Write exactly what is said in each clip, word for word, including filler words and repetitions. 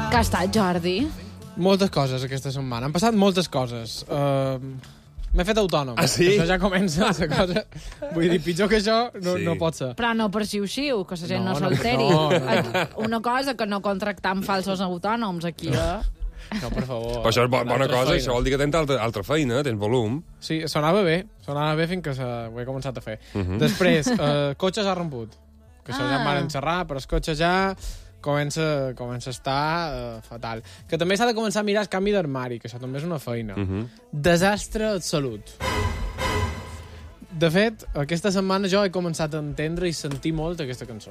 Que ha estat, Jordi? Moltes coses aquesta setmana. Han passat moltes coses. Uh, M'he fet autònom. Ah, sí? Això ja comença la cosa. Vull dir, pitjor que això no, Sí. no pot ser. Però no per xiu-xiu, que la gent no, No, no no, s'alteri. no, no. Una cosa que no contractam falsos autònoms aquí, eh? No, per favor. Però això és bo- bona Altres cosa, feines. això vol dir que tens altra, altra feina, tens volum. Sí, sonava bé. Sonava bé fins que se... ho he començat a fer. Uh -huh. Després, uh, cotxes ha romput. Que això Ah. ja em van xerrar, però els cotxes ja comença, comença a estar uh, fatal. Que també s'ha de començar a mirar el canvi d'armari, que això també és una feina. Uh -huh. Desastre absolut. De fet, aquesta setmana jo he començat a entendre i sentir molt aquesta cançó.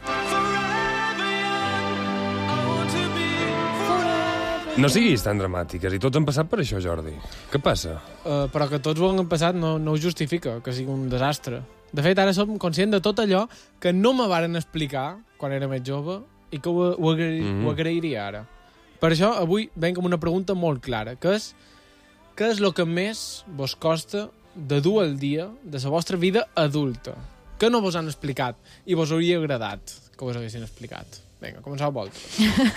No siguis tan dramàtiques, i tots han passat per això, Jordi. Què passa? Uh, però que tots ho han passat no, no ho justifica, que sigui un desastre. De fet, ara som conscient de tot allò que no me varen explicar quan era més jove i que ho, ho, agrair, Mhm. ho agrairia ara. Per això, avui venc amb una pregunta molt clara, que és què és el que més vos costa de dur al dia de la vostra vida adulta? Que no vos han explicat i vos hauria agradat que vos haguessin explicat. Vinga, començau vosaltres.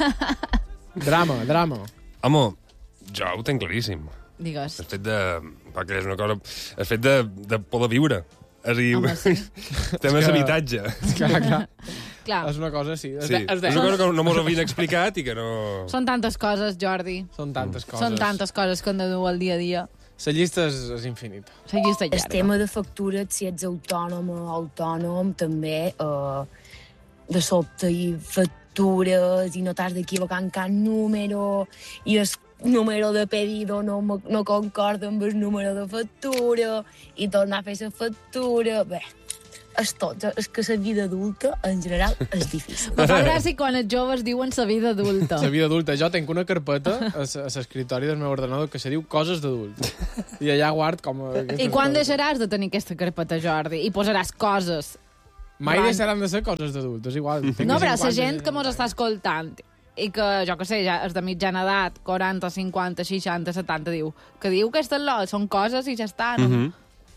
Drama, drama. Home, jo ho tenc claríssim. Digues. El fet de... perquè és una cosa... El fet de, de poder viure. És a dir, Home, sí. temes És que- d'habitatge. Clar, clar. Clar, És una cosa, sí. És Sí, de, és és de... una cosa que no mos havien explicat i que no... són tantes coses, Jordi. Són tantes coses. Són tantes coses que hem de dur al dia a dia. La llista és, és infinita. La llista El llarga. tema de factures, si ets autònom o autònom, també eh, de sobte i factures i no t'has d'equivocar en cap número i el número de pedido no, mo- no concorda amb el número de factura i tornar a fer la factura... Bé, és tot. És que la vida adulta, en general, és difícil. Me fa gràcia quan els joves diuen sa vida adulta. La vida adulta. Jo tinc una carpeta a s- a l'escritori del meu ordenador que se diu Coses d'adult. I allà guard com... aquestes I quan coses. deixaràs de tenir aquesta carpeta, Jordi? I posaràs coses. Mai Blanc. deixaran de ser coses d'adult, és igual. Tinc No, però la cinquanta, gent que mos està escoltant i que, jo que sé, ja és de mitjana edat, quaranta, cinquanta, seixanta, setanta, diu que diu que aquestes LOL són coses i ja està, no? Mm -hmm.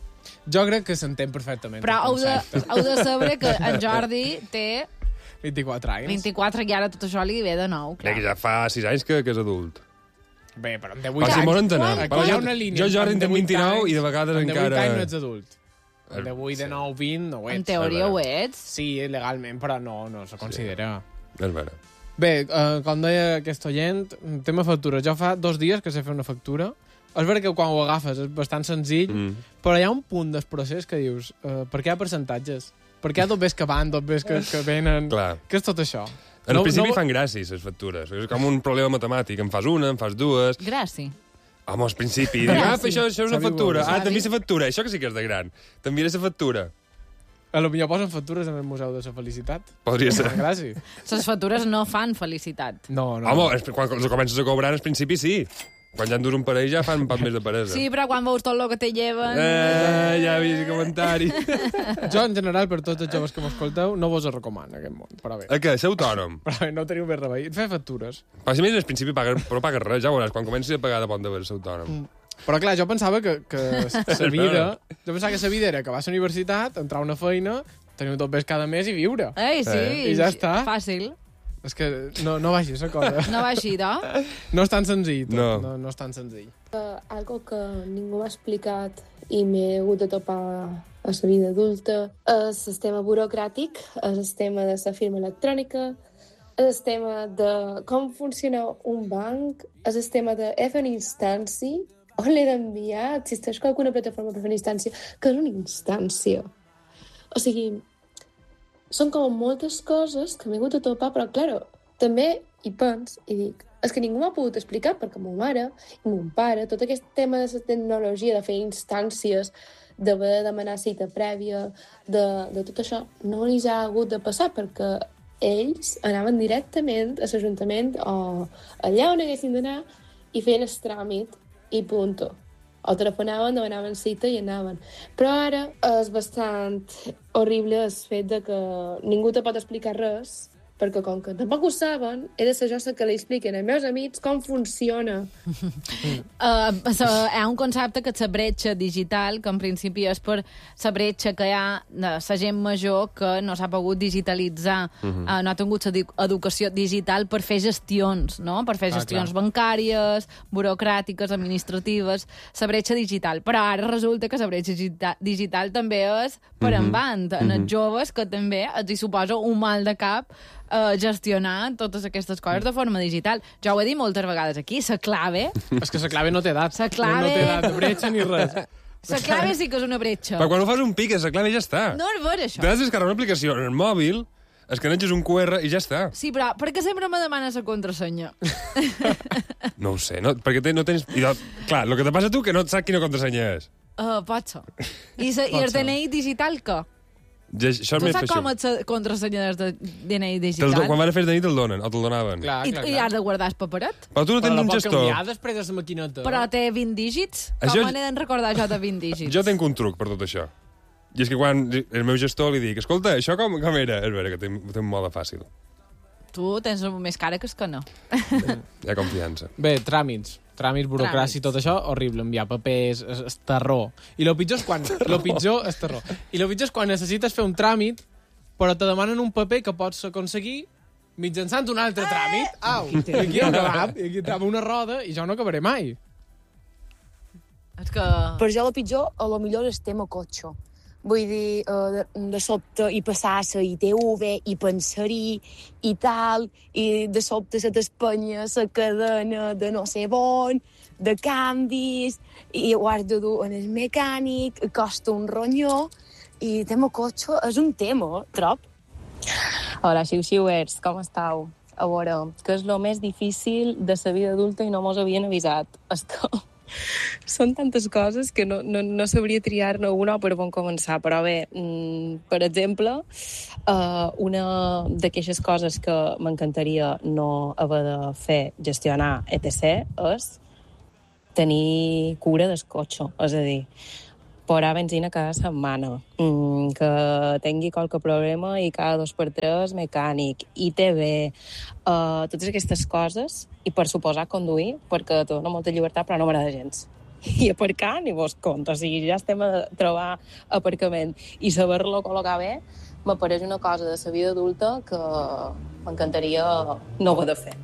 Jo crec que s'entén perfectament. Però el heu de, concepte. heu de saber que en Jordi té vint-i-quatre anys. vint-i-quatre i ara tot això li ve de nou, clar. Que ja fa sis anys que, que és adult. Bé, però en té Però vuit si anys... m'ho entenem. Aquí Però hi ha jo, una línia. jo Jordi, En en té vuit vint-i-nou anys- i de vegades en de vuit encara... anys no ets adult. En de vuit, de nou, vint, no ho ets. En teoria ho ets. Sí, legalment, però no, no se considera. És vera. Bé, uh, com deia aquest oient, tema factures. Jo fa dos dies que sé fer una factura. És veritat que quan ho agafes és bastant senzill, Mm. però hi ha un punt del procés que dius, uh, per què hi ha percentatges? Per què hi ha dos ves que van, dos ves que, que venen? Clar. Què és tot això? En No- principi no- fan gràcies, les factures. És com un problema matemàtic. En fas una, en fas dues... Gràcies. Home, al principi, dic, ah, això, això és una Sabi factura. molt, Ah, sabi. també la factura. Això que sí que és de gran. També era la factura. A lo millor posen factures en el Museu de la Felicitat. Podria ser. Gràcies. Les factures no fan felicitat. No, no. Home, es- quan els comences a cobrar, al principi sí. Quan ja en dus un parell ja fan un poc més de peresa. Sí, però quan veus tot el que te lleven... Eh, ja he vist comentari. Jo, en general, per tots els joves que m'escolteu, no vos ho recomano, aquest món. Però bé, A què? Ser autònom. però bé, no teniu més remei. Fer factures. Però si més al principi pagues, però pagues res, ja veuràs. Quan comencis a pagar de bon de ver ser autònom. Però clar, jo pensava que, que la vida... Jo pensava que la vida era acabar la universitat, entrar a una feina, tenir tot bé cada mes i viure. Ei, sí, Eh. I ja està. Fàcil. És que no, no va així, la cosa. No va així, no? No és tan senzill, tot. No. No, no és tan senzill. Uh, algo que ningú m'ha explicat i m'he hagut de topar a la vida adulta és el tema burocràtic, és el tema de la firma electrònica, és el tema de com funciona un banc, és el tema de fer una instància, on l'he d'enviar, existeix alguna plataforma per fer una instància, que és una instància. O sigui, són com moltes coses que m'he hagut de topar, però, claro, també hi pens i dic, és que ningú m'ha pogut explicar, perquè ma mare i mon pare, tot aquest tema de la tecnologia, de fer instàncies, d'haver de demanar cita prèvia, de, de tot això, no els ha hagut de passar, perquè ells anaven directament a l'Ajuntament o allà on haguessin d'anar i feien el tràmit i punto. O telefonaven, demanaven cita i anaven. Però ara és bastant horrible el fet de que ningú te pot explicar res perquè com que tampoc ho saben, he de ser jo la que li expliquen als meus amics com funciona. Uh, so, hi ha un concepte que és la bretxa digital, que en principi és per la bretxa que hi ha de la gent major que no s'ha pogut digitalitzar, uh -huh. uh, no ha tingut educació digital per fer gestions, no? Per fer gestions ah, bancàries, burocràtiques, administratives, la bretxa digital. Però ara resulta que la bretxa digital també és per uh -huh. en band, en uh -huh. els joves, que també els hi suposa un mal de cap Uh, gestionar totes aquestes coses de forma digital. Jo ho he dit moltes vegades aquí, la clave... És que la clave no té edat. La clave... No té edat de bretxa ni res. La clave sí que és una bretxa. Però quan ho fas un pic, la clave ja està. No és ver, això. T'has de descarregar una aplicació en el mòbil, escaneges un Q R i ja està. Sí, però per què sempre me demanes la contrasenya? No ho sé, no, perquè te, no tens... I, clar, el que te passa a tu que no saps quina contrasenya és. Uh, pot ser. I, sa, i el D N I digital, què? Ja, això tu saps com és la contrasenya del D N I digital? Do, quan van a fer el D N I te'l donen, o te'l donaven. Clar, I, clar, I has de guardar el paperet? Però tu no tens però un gestor. Però la pot gestor. canviar després de la maquineta. Però té vint dígits? Això... Com me n'he de recordar jo de vint dígits? Jo tenc un truc per tot això. I és que quan el meu gestor li dic, escolta, això com, com era? És vera que té, té un mode fàcil. Tu tens més cara que és que no. Bé, hi ha confiança. Bé, tràmits. Tràmits, burocràcia i tot això, horrible, enviar papers, és, és terror. I el pitjor és quan... Lo pitjor és terror. I el pitjor és quan necessites fer un tràmit, però te demanen un paper que pots aconseguir mitjançant un altre tràmit. Au, i aquí no acabam, i aquí acaba una roda i jo no acabaré mai. És que... Per jo el pitjor, a lo millor és tema cotxe. Vull dir, uh, de, de sobte i passar-se i T V i pensar-hi i tal, i de sobte se t'espanya la cadena de no sé on, de canvis, i ho has de dur en el mecànic, costa un ronyó, i tema cotxe és un tema, trop. Hola, xiu-xiuers, com estàu? A veure, què és el més difícil de la vida adulta i no mos havien avisat? És que són tantes coses que no, no, no sabria triar-ne una per on començar, però bé, mm, per exemple, uh, una d'aquestes coses que m'encantaria no haver de fer, gestionar, etcètera, és tenir cura del cotxe, és a dir, posar benzina cada setmana, mm, que tingui qualque problema i cada dos per tres mecànic, I T V, uh, totes aquestes coses, i per suposar conduir, perquè te dona molta llibertat, però no m'agrada gens. I aparcar ni vos compte, o sigui, ja estem a trobar aparcament. I saber-lo col·locar bé m'apareix una cosa de la vida adulta que m'encantaria no haver de fer.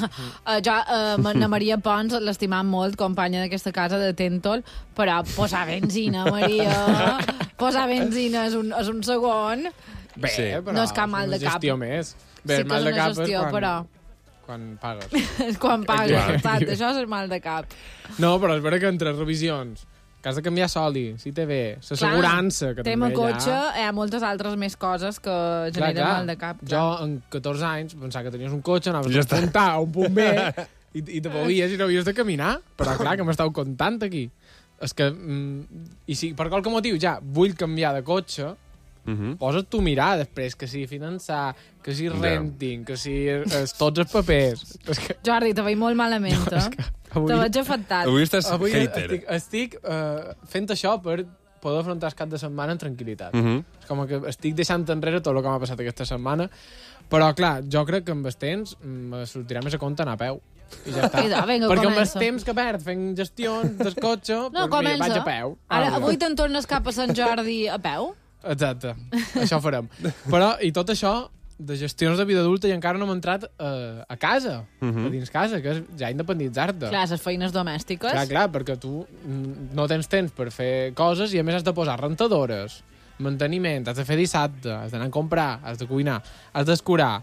Uh, jo, uh, na Maria Pons, l'estimam molt, companya d'aquesta casa de Tentol, però posar benzina, Maria, posar benzina és un, és un segon. Bé, sí, però no és cap mal de cap. Gestió més. Bé, sí el mal que és de cap una gestió, és quan, però... quan pagues. És quan pagues, exacte, això és el mal de cap. No, però és vera que entre revisions, que has de canviar soli, si té bé, l'assegurança, que tema també cotxe, ja... hi ha moltes altres més coses que generen clar, clar. mal de cap. Clar. Jo, en catorze anys, pensava que tenies un cotxe, anaves ja a apuntar a un punt B i, i te movies i no havies de caminar. Però clar, que m'estàu contant aquí. És que, mm, i si per qualque motiu ja vull canviar de cotxe, uh -huh. posa't tu mirar després, que si finançar, que si renting, que si es, tots els papers. És que... Jordi, te veig molt malament, eh? Avui, te veig afectat. Avui estàs avui hater. Estic, estic uh, fent això per poder afrontar el cap de setmana en tranquil·litat. Uh -huh. És com que estic deixant enrere tot el que m'ha passat aquesta setmana, però, clar, jo crec que amb el temps me sortirà més a compte anar a peu. I ja està. Idò, vinga, perquè comença. amb el temps que perd fent gestions del cotxe, no, pues, mira, vaig a peu. Ara, Ah, avui te'n tornes cap a Sant Jordi a peu? Exacte, això farem. Però, i tot això, de gestions de vida adulta, i encara no m'he entrat uh, a casa, uh -huh. a dins casa, que és ja independitzar-te. Clar, les feines domèstiques. Clar, clar, perquè tu no tens temps per fer coses i a més has de posar rentadores, manteniment, has de fer dissabte, has d'anar a comprar, has de cuinar, has d'escurar,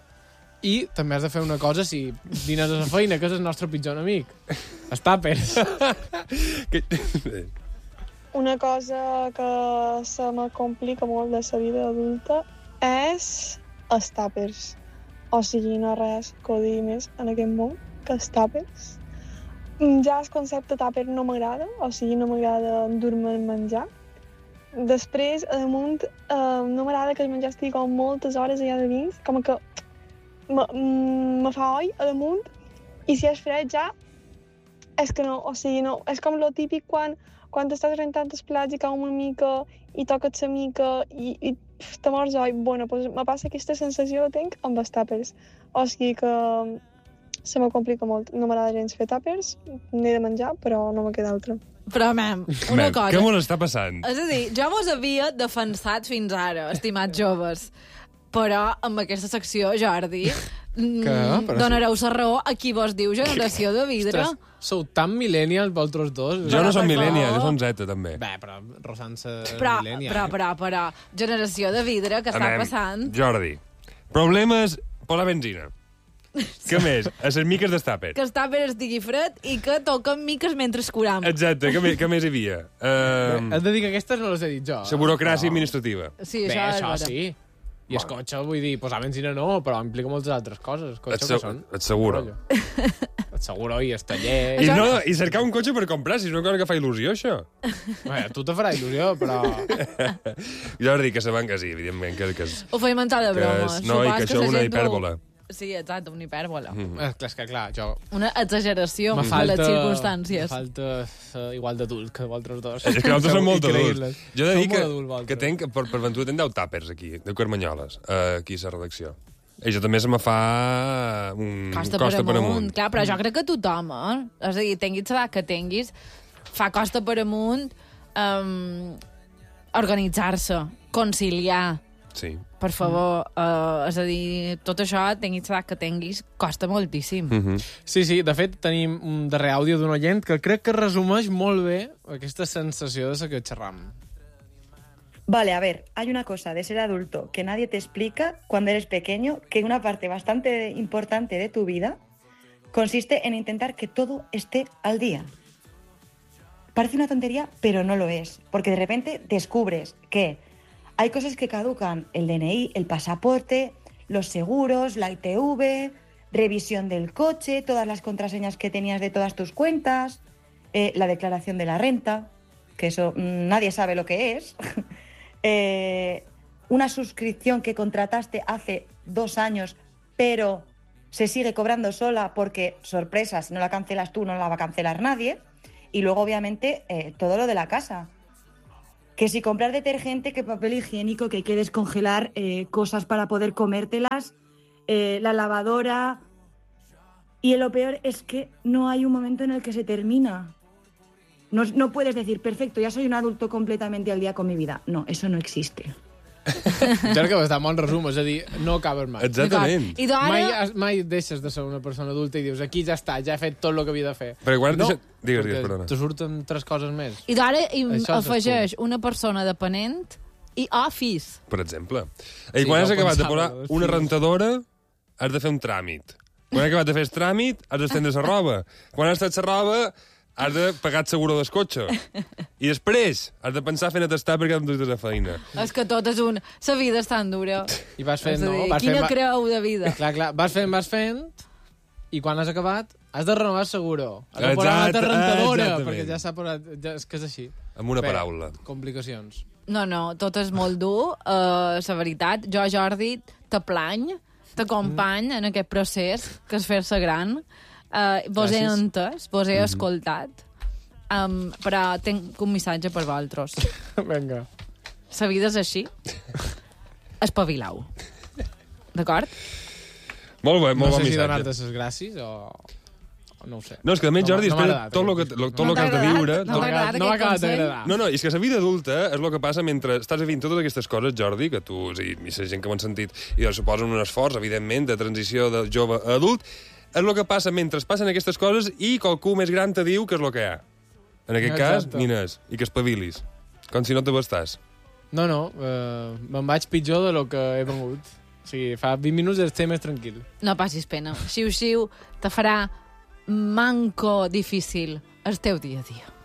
i també has de fer una cosa si dines a la feina, que és el nostre pitjor enemic. Els tàpers. Una cosa que se me complica molt de la vida adulta és els tàpers. O sigui, no res que odi més en aquest món que els tàpers. Ja el concepte tàper no m'agrada, o sigui, no m'agrada endur-me el menjar. Després, a damunt, eh, no m'agrada que el menjar estigui com moltes hores allà de dins, com que me fa oi a damunt, i si és fred ja, és que no, o sigui, no, és com lo típic quan, quan t'estàs rentant els plats i cau una mica i toques la mica i, i te mors oi? Bueno, doncs me passa aquesta sensació la tinc amb els tàpers. O sigui que se me complica molt. No m'agrada gens fer tàpers, n'he de menjar, però no me queda altra. Però, mem, una Mem, cosa... què mos està passant? És a dir, jo mos havia defensat fins ara, estimats joves, però amb aquesta secció, Jordi, mm, Però donareu la raó a qui vos diu generació de vidre. Ostres, sou tan millennials vosaltres dos. Jo no som per millennial, favor. jo som Z, també. Bé, però rozant-se Però, millennial. però, però, però, generació de vidre, que està Anem. passant? Jordi, problemes per la benzina. Què més? A les miques d'estàper. Que està per estigui fred i que toquen miques mentre escuram. Exacte, què, més, què més hi havia? Uh, Has de dir que aquestes no les he dit jo. la burocràcia administrativa. Sí, Bé, això, això és sí. I el cotxe, vull dir, posar benzina no, però implica moltes altres coses. El Et, cotxe, se- que són? et seguro. Et seguro, i el taller... I, no, I cercar un cotxe per comprar, si és una cosa que fa il·lusió, això. Bé, tu te farà il·lusió, però... Jordi, que sabem que sí, evidentment, que, que, és, Ho feim en de que broma. és, no, i Supos que això és la una gent ho- hipèrbola. Sí, exacte, una hipèrbola. Mm. Eh, clar, és que clar, jo... Una exageració Me de falta, les circumstàncies. Me falta uh, igual d'adult que vosaltres dos. És que nosaltres som molt adults. Increïbles. Jo he de dir Som que, molt adults, vosaltres. que tenc, per, per ventura, tenc deu tàpers aquí, deu carmanyoles, uh, aquí a la redacció. I això també se me fa un Costa, costa per amunt. Clar, però jo crec que tothom, eh? És a dir, tinguis l'edat que tinguis, fa costa per amunt um, organitzar-se, conciliar, Sí. per favor. Uh, és a dir, tot això, tinguis l'edat que tinguis, costa moltíssim. Mm -hmm. Sí, sí, de fet, tenim un darrer àudio d'un oient que crec que resumeix molt bé aquesta sensació de la que xerram. Vale, a ver, hay una cosa de ser adulto que nadie te explica cuando eres pequeño, que una parte bastante importante de tu vida consiste en intentar que todo esté al día. Parece una tontería, pero no lo es, porque de repente descubres que hay cosas que caducan, el D N I, el pasaporte, los seguros, la I T V, revisión del coche, todas las contraseñas que tenías de todas tus cuentas, eh, la declaración de la renta, que eso mmm, nadie sabe lo que es. Eh, una suscripción que contrataste hace dos años, pero se sigue cobrando sola porque, sorpresa, si no la cancelas tú, no la va a cancelar nadie. Y luego, obviamente, eh, todo lo de la casa. Que si comprar detergente, que papel higiénico, que hay que descongelar eh, cosas para poder comértelas, eh, la lavadora... Y lo peor es que no hay un momento en el que se termina. No, no puedes decir, perfecto, ya soy un adulto completamente al día con mi vida. No, eso no existe. Jo crec que està molt resum, és a dir, no acabes mai. Exactament. I d'ara... Mai, mai deixes de ser una persona adulta i dius, aquí ja està, ja he fet tot el que havia de fer. Però igual no, deixa- digues, digues, perquè perdona. te surten tres coses més. I d'ara hi Això és afegeix una persona dependent i office. Per exemple. I Sí, quan no has ho acabat de pensava, posar els una fills. rentadora, has de fer un tràmit. Quan has acabat de fer el tràmit, has d'estendre la roba. Quan has estat la roba, has de pagar el seguro del cotxe. I després has de pensar fent atestar perquè no tens la feina. És que tot és un... La vida és tan dura. I vas fent, És a no? dir, Vas quina fent, va- creu de vida? Clar, clar, vas fent, vas fent, i quan has acabat, has de renovar el seguro. Has de posar una Exacte, altra rentadora, exactament. perquè ja s'ha posat... Ja, és que és així. Amb una Bé, paraula. Complicacions. No, no, tot és molt dur, uh, la veritat. Jo, Jordi, te plany, t'acompany en aquest procés, que és fer-se gran. Uh, vos he Gràcies. entès, vos he escoltat, um, però tinc un missatge per vosaltres. Vinga. La vida és així. Espavilau. D'acord? Molt bé, No molt sé bon si missatge. donar-te les gràcies o... o no ho sé. No, és que a més, No Jordi, m'ha- no m'ha després agradat tot el aquest que, lo, tot No el que has de t'ha agradat? viure... No tot- m'ha agradat no m'ha aquest acabat consell? d'agradar. No, no, és que la vida adulta és el que passa mentre estàs vivint totes aquestes coses, Jordi, que tu, i, i la gent que m'han sentit, i suposen un esforç, evidentment, de transició de jove a adult, és el que passa mentre passen aquestes coses i qualcú més gran te diu que és el que hi ha. En aquest Exacte. cas, Nines, i que espavilis. Com si no te bastàs. No, no, eh, me'n vaig pitjor de lo que he vengut. O sigui, fa vint minuts estic més tranquil. No passis pena. Xiu-xiu te farà manco difícil el teu dia a dia.